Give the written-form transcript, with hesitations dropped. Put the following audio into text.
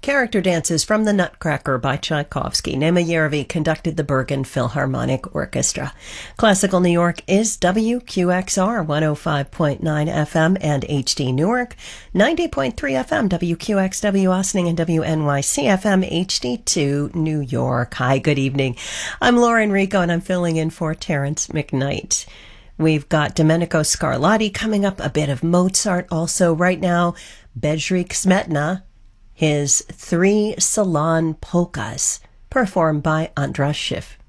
Character Dances from the Nutcracker by Tchaikovsky. Nema Yerovi conducted the Bergen Philharmonic Orchestra. Classical New York is WQXR 105.9 FM and HD Newark, 90.3 FM WQXW Austining and WNYC FM HD2 New York. Hi, good evening. I'm Lauren Rico and I'm filling in for Terrence McKnight. We've got Domenico Scarlatti coming up, a bit of Mozart also right now. Bedřich Smetana, his 3 Salon polkas, performed by Andras Schiff.